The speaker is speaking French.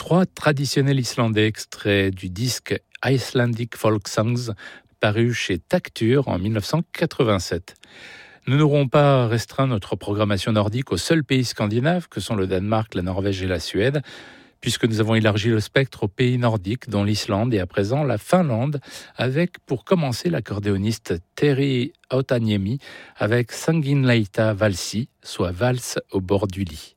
3 traditionnels islandais extraits du disque Icelandic Folk Songs paru chez Taktur en 1987. Nous n'aurons pas restreint notre programmation nordique aux seuls pays scandinaves que sont le Danemark, la Norvège et la Suède, puisque nous avons élargi le spectre aux pays nordiques, dont l'Islande et à présent la Finlande, avec pour commencer l'accordéoniste Terry Hautaniemi avec Sanginleita Valsi, soit valse au bord du lit.